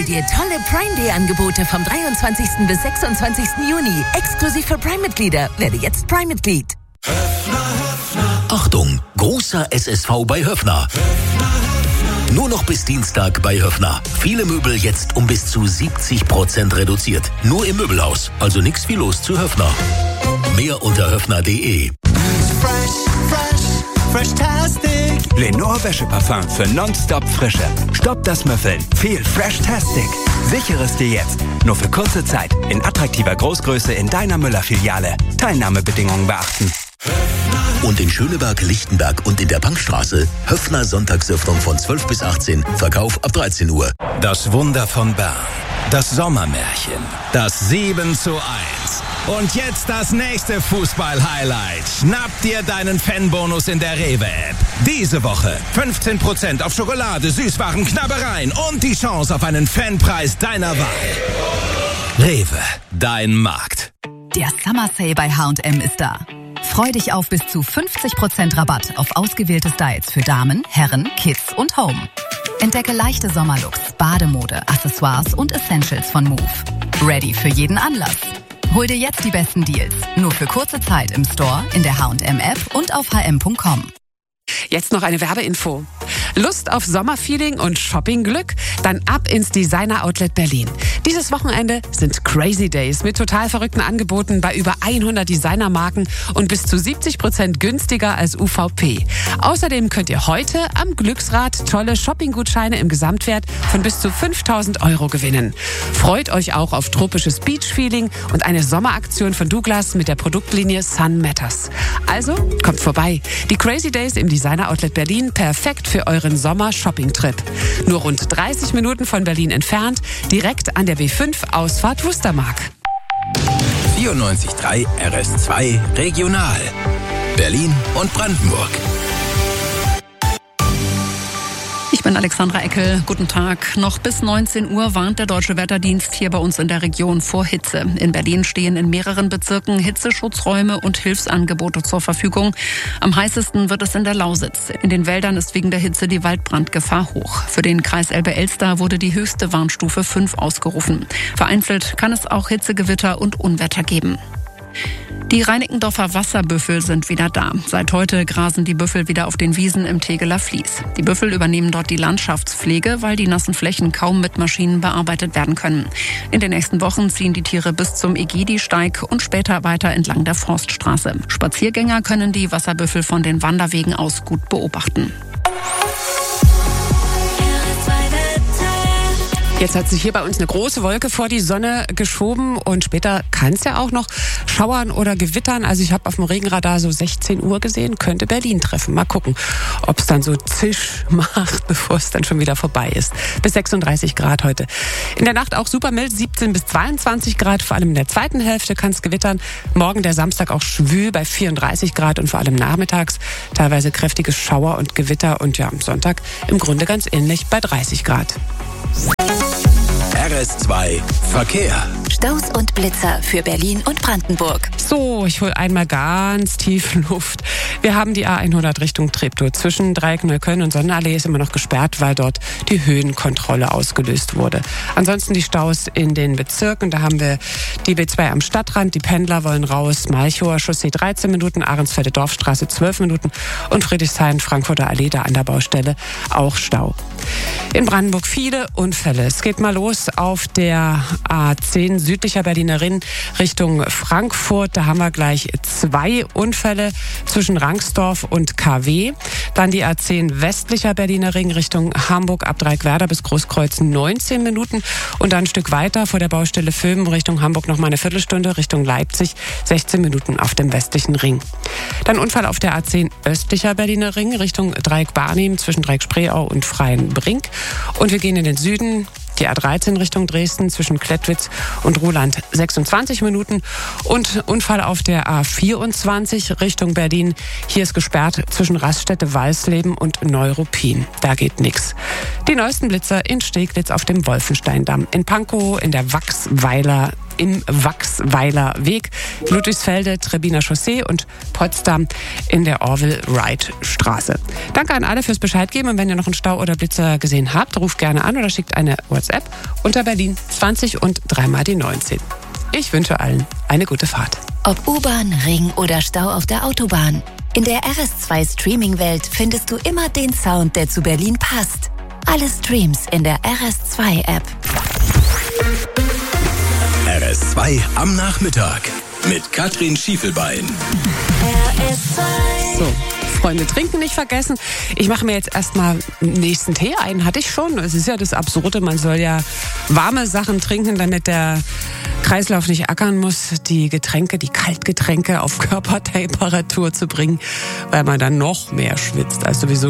dir tolle Prime Day Angebote vom 23. bis 26. Juni. Exklusiv für Prime-Mitglieder. Werde jetzt Prime-Mitglied. Achtung, großer SSV bei Höffner. Nur noch bis Dienstag bei Höffner. Viele Möbel jetzt um bis zu 70% reduziert. Nur im Möbelhaus. Also nix wie los zu Höffner. Mehr unter höffner.de. Fresh-tastic. Lenore Wäscheparfum für nonstop Frische. Stopp das Müffeln. Viel Fresh-tastic. Sichere es dir jetzt. Nur für kurze Zeit. In attraktiver Großgröße in deiner Müller-Filiale. Teilnahmebedingungen beachten. Und in Schöneberg, Lichtenberg und in der Bankstraße Höffner Sonntagsöffnung von 12 bis 18, Verkauf ab 13 Uhr. Das Wunder von Bern. Das Sommermärchen. Das 7:1. Und jetzt das nächste Fußball-Highlight. Schnapp dir deinen Fanbonus in der Rewe-App. Diese Woche 15% auf Schokolade, Süßwaren, Knabbereien und die Chance auf einen Fanpreis deiner Wahl. Rewe, dein Markt. Der Summer Sale bei H&M ist da. Freu dich auf bis zu 50% Rabatt auf ausgewählte Styles für Damen, Herren, Kids und Home. Entdecke leichte Sommerlooks, Bademode, Accessoires und Essentials von Move. Ready für jeden Anlass. Hol dir jetzt die besten Deals. Nur für kurze Zeit im Store, in der H&M-App und auf hm.com. Jetzt noch eine Werbeinfo. Lust auf Sommerfeeling und Shoppingglück? Dann ab ins Designer Outlet Berlin. Dieses Wochenende sind Crazy Days mit total verrückten Angeboten bei über 100 Designermarken und bis zu 70% günstiger als UVP. Außerdem könnt ihr heute am Glücksrad tolle Shoppinggutscheine im Gesamtwert von bis zu 5.000 € gewinnen. Freut euch auch auf tropisches Beach-Feeling und eine Sommeraktion von Douglas mit der Produktlinie Sun Matters. Also kommt vorbei. Die Crazy Days im Designer Outlet Berlin, perfekt für euren Sommer-Shopping-Trip. Nur rund 30 Minuten von Berlin entfernt, direkt an der B5 Ausfahrt Wustermark. 94.3 RS2 Regional. Berlin und Brandenburg. Ich bin Alexandra Eckel. Guten Tag. Noch bis 19 Uhr warnt der Deutsche Wetterdienst hier bei uns in der Region vor Hitze. In Berlin stehen in mehreren Bezirken Hitzeschutzräume und Hilfsangebote zur Verfügung. Am heißesten wird es in der Lausitz. In den Wäldern ist wegen der Hitze die Waldbrandgefahr hoch. Für den Kreis Elbe-Elster wurde die höchste Warnstufe 5 ausgerufen. Vereinzelt kann es auch Hitzegewitter und Unwetter geben. Die Reinickendorfer Wasserbüffel sind wieder da. Seit heute grasen die Büffel wieder auf den Wiesen im Tegeler Fließ. Die Büffel übernehmen dort die Landschaftspflege, weil die nassen Flächen kaum mit Maschinen bearbeitet werden können. In den nächsten Wochen ziehen die Tiere bis zum Egidi-Steig und später weiter entlang der Forststraße. Spaziergänger können die Wasserbüffel von den Wanderwegen aus gut beobachten. Jetzt hat sich hier bei uns eine große Wolke vor die Sonne geschoben und später kann es ja auch noch schauern oder gewittern. Also ich habe auf dem Regenradar so 16 Uhr gesehen, könnte Berlin treffen. Mal gucken, ob es dann so zisch macht, bevor es dann schon wieder vorbei ist. Bis 36 Grad heute. In der Nacht auch super mild, 17 bis 22 Grad. Vor allem in der zweiten Hälfte kann es gewittern. Morgen der Samstag auch schwül bei 34 Grad und vor allem nachmittags teilweise kräftiges Schauer und Gewitter. Und ja, am Sonntag im Grunde ganz ähnlich bei 30 Grad. RS2 Verkehr. Staus und Blitzer für Berlin und Brandenburg. So, ich hole einmal ganz tief Luft. Wir haben die A100 Richtung Treptow. Zwischen Dreieck Neukölln und Sonnenallee ist immer noch gesperrt, weil dort die Höhenkontrolle ausgelöst wurde. Ansonsten die Staus in den Bezirken. Da haben wir die B2 am Stadtrand. Die Pendler wollen raus. Malchower Chaussee 13 Minuten, Ahrensfelde Dorfstraße 12 Minuten und Friedrichshain Frankfurter Allee da an der Baustelle auch Stau. In Brandenburg viele Unfälle. Es geht mal los auf der A10 südlicher Berliner Ring Richtung Frankfurt. Da haben wir gleich 2 Unfälle zwischen Rangsdorf und KW. Dann die A10 westlicher Berliner Ring Richtung Hamburg ab Dreieckwerder bis Großkreuzen 19 Minuten. Und dann ein Stück weiter vor der Baustelle Vöben Richtung Hamburg noch mal eine Viertelstunde, Richtung Leipzig 16 Minuten auf dem westlichen Ring. Dann Unfall auf der A10 östlicher Berliner Ring Richtung Dreieck Barnim zwischen Dreieck Spreeau und Freienbrink. Und wir gehen in den Süden. Die A13 Richtung Dresden zwischen Klettwitz und Ruhland 26 Minuten. Und Unfall auf der A24 Richtung Berlin. Hier ist gesperrt zwischen Raststätte Walsleben und Neuruppin. Da geht nichts. Die neuesten Blitzer in Steglitz auf dem Wolfensteindamm. In Pankow in der Wachsweiler im Wachsweiler Weg, Ludwigsfelde, Trebbiner Chaussee und Potsdam in der Orville-Wright-Straße. Danke an alle fürs Bescheid geben. Und wenn ihr noch einen Stau oder Blitzer gesehen habt, ruft gerne an oder schickt eine WhatsApp unter Berlin 20 und 3 die 19. Ich wünsche allen eine gute Fahrt. Ob U-Bahn, Ring oder Stau auf der Autobahn. In der RS2 Streaming-Welt findest du immer den Sound, der zu Berlin passt. Alle Streams in der RS2-App. RS2 am Nachmittag mit Katrin Schiefelbein. RS2. So, Freunde, trinken nicht vergessen. Ich mache mir jetzt erstmal nächsten Tee. Einen hatte ich schon. Es ist ja das Absurde, man soll ja warme Sachen trinken, damit der Kreislauf nicht ackern muss, die Getränke, die Kaltgetränke auf Körpertemperatur zu bringen, weil man dann noch mehr schwitzt als sowieso